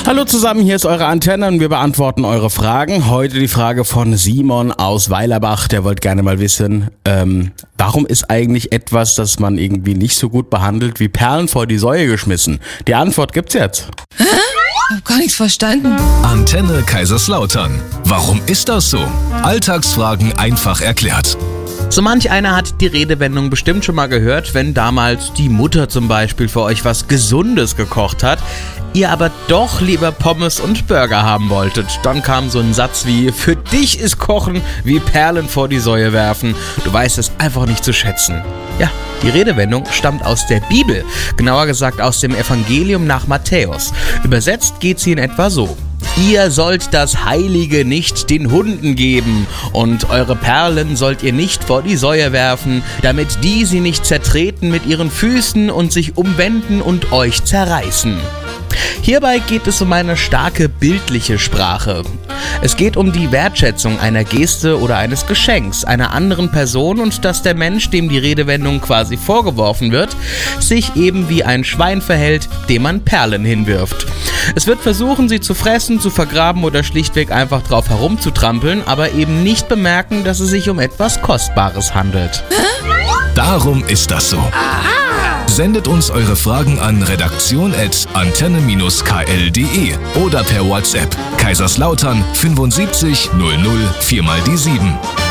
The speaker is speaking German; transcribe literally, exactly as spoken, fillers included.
Hallo zusammen, hier ist eure Antenne und wir beantworten eure Fragen. Heute die Frage von Simon aus Weilerbach, der wollte gerne mal wissen, ähm, warum ist eigentlich etwas, das man irgendwie nicht so gut behandelt, wie Perlen vor die Säue geschmissen? Die Antwort gibt's jetzt. Hä? Ich hab gar nichts verstanden. Antenne Kaiserslautern. Warum ist das so? Alltagsfragen einfach erklärt. So manch einer hat die Redewendung bestimmt schon mal gehört, wenn damals die Mutter zum Beispiel für euch was Gesundes gekocht hat, ihr aber doch lieber Pommes und Burger haben wolltet. Dann kam so ein Satz wie: Für dich ist Kochen wie Perlen vor die Säue werfen. Du weißt es einfach nicht zu schätzen. Ja, die Redewendung stammt aus der Bibel, genauer gesagt aus dem Evangelium nach Matthäus. Übersetzt geht sie in etwa so: Ihr sollt das Heilige nicht den Hunden geben und eure Perlen sollt ihr nicht vor die Säue werfen, damit die sie nicht zertreten mit ihren Füßen und sich umwenden und euch zerreißen. Hierbei geht es um eine starke bildliche Sprache. Es geht um die Wertschätzung einer Geste oder eines Geschenks einer anderen Person und dass der Mensch, dem die Redewendung quasi vorgeworfen wird, sich eben wie ein Schwein verhält, dem man Perlen hinwirft. Es wird versuchen, sie zu fressen, zu vergraben oder schlichtweg einfach drauf herumzutrampeln, aber eben nicht bemerken, dass es sich um etwas Kostbares handelt. Darum ist das so. Sendet uns eure Fragen an redaktion at antenne Bindestrich k l punkt d e oder per WhatsApp Kaiserslautern fünfundsiebzig null null vier mal die sieben.